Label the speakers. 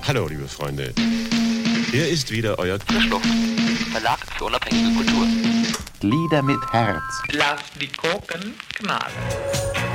Speaker 1: Hallo, liebe Freunde. Hier ist wieder euer
Speaker 2: Frischluft. Verlag für unabhängige Kultur.
Speaker 3: Lieder mit Herz.
Speaker 4: Lass die Korken knallen.